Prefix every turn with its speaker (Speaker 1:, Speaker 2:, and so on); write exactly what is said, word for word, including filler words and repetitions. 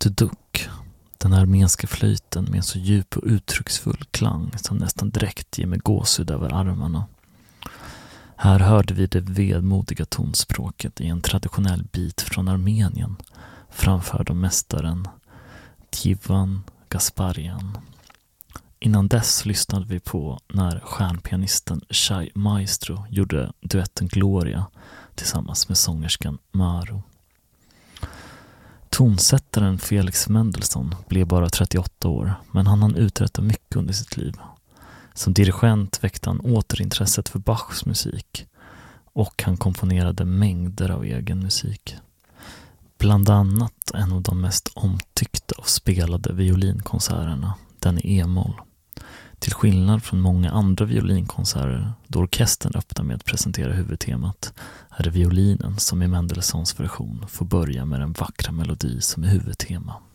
Speaker 1: Duduk, den armenska flöjten med en så djup och uttrycksfull klang som nästan direkt ger mig gåshud över armarna. Här hörde vi det vedmodiga tonspråket i en traditionell bit från Armenien, framförd av mästaren Tivan Gasparyan. Innan dess lyssnade vi på när stjärnpianisten Shai Maestro gjorde duetten Gloria tillsammans med sångerskan Maru. Tonsättaren Felix Mendelssohn blev bara trettioåtta år, men han hann uträtta mycket under sitt liv. Som dirigent väckte han återintresset för Bachs musik och han komponerade mängder av egen musik. Bland annat en av de mest omtyckta och spelade violinkonserterna, den i e-moll. Till skillnad från många andra violinkonserter då orkestern öppnar med att presentera huvudtemat är det violinen som i Mendelssohns version får börja med den vackra melodi som är huvudtema.